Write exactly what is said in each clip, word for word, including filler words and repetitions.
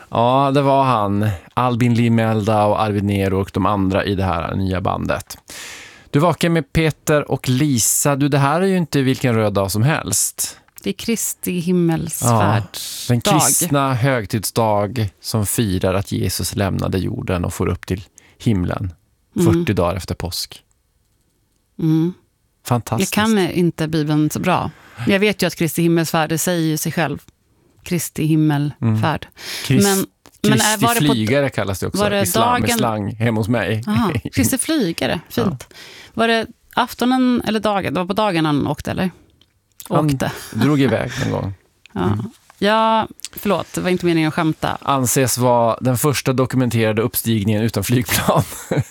Ja, det var han. Albin Limelda och Arvid Nero och de andra i det här nya bandet. Du vakar med Peter och Lisa. Du, det här är ju inte vilken röd dag som helst. Det är Kristi himmelsfärd. Ja, den kristna högtidsdag som firar att Jesus lämnade jorden och får upp till himlen fyrtio mm. dagar efter påsk. Mm. Fantastiskt. Jag kan inte Bibeln så bra. Jag vet ju att Kristi himmelsfärd, det säger ju sig själv. Kristi himmelfärd. Mm. Krist, men, Kristi men var det flygare på, kallas det också. Var det Islam, dagen... med slang hemma hos mig. Aha, Kristi flygare, fint. Ja. Var det aftonen eller dagen? Det var på dagen han åkte, eller? Åkte. Han drog iväg någon gång. Ja. Mm. ja, förlåt, det var inte meningen att skämta. Anses vara den första dokumenterade uppstigningen utan flygplan.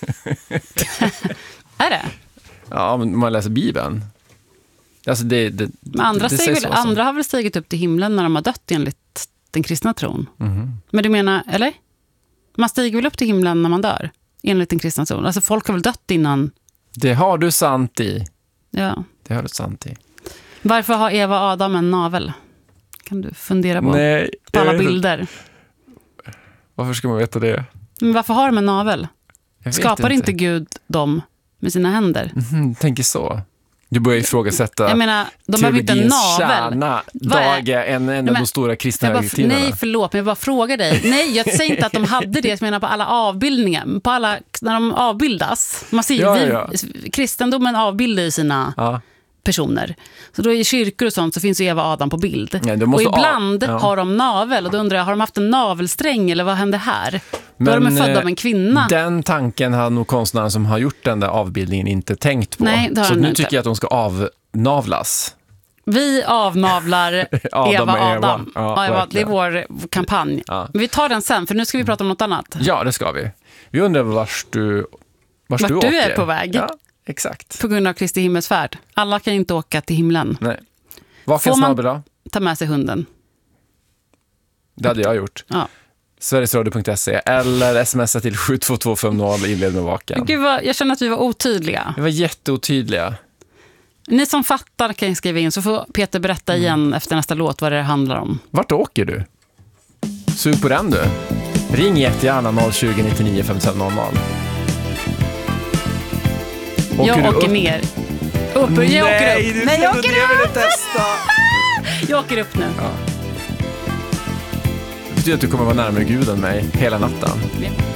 Är det? Ja, men man läser Bibeln. Alltså det, det, men andra, det väl, så, andra har väl stigit upp till himlen när de har dött enligt den kristna tron. Mm. Men du menar, eller? Man stiger väl upp till himlen när man dör enligt den kristna tron? Alltså folk har väl dött innan? Det har du sant i. Ja. Det har du sant i. Varför har Eva och Adam en navel? Kan du fundera på? Nej, på alla bilder. Varför ska man veta det? Men varför har de en navel? Skapar inte. inte Gud dem med sina händer? Mm, tänker så. Du börjar ifrågasätta. Jag menar, de har inte en navel. Kärna, dag är en, en av de stora kristna högtiderna. Nej, förlåt, men jag bara frågar dig. Nej, jag säger inte att de hade det. Jag menar på alla avbildningar. På alla, när de avbildas. Man ser, ja, vi, ja. Kristendomen avbildar ju sina ja. personer. Så då i kyrkor och sånt så finns ju Eva och Adam på bild. Ja, och ibland ja. har de navel. Och då undrar jag, har de haft en navelsträng eller vad hände här? Men då är de födda av en kvinna. Den tanken har nog konstnären som har gjort den där avbildningen inte tänkt på. Nej, så nu inte. tycker jag att de ska avnavlas. Vi avnavlar Adam Eva och Eva. Adam. Ja, ja, det är vår kampanj. Ja. Men vi tar den sen, för nu ska vi prata om något annat. Ja, det ska vi. Vi undrar vars du, vars vart du, du åker. är på väg. Ja, exakt. På grund av Kristi himmelsfärd. Alla kan inte åka till himlen. Nej. Vakens snabbel då? Ta med sig hunden. Det hade jag gjort. Ja. Sverigesradio punkt se eller smsa till sju två två fem noll inled med vaken. Gud vad, jag känner att vi var otydliga. Vi var jätteotydliga. Ni som fattar kan skriva in, så får Peter berätta mm. igen efter nästa låt vad det handlar om. Vart åker du? Sug på den du. Ring jättegärna noll tjugo nittionio femtiofem noll noll. Åker jag åker upp? ner. Upp, jag Nej, åker upp. Du, Nej, jag åker jag upp. Testa. Jag åker upp nu. Ja. Det betyder att du kommer vara närmare Gud än mig hela natten. Ja.